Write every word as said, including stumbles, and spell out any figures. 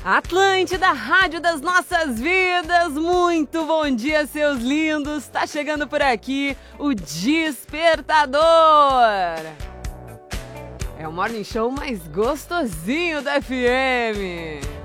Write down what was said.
Atlântida, rádio das nossas vidas, muito bom dia, seus lindos. Tá chegando por aqui o Despertador. É o morning show mais gostosinho da F M.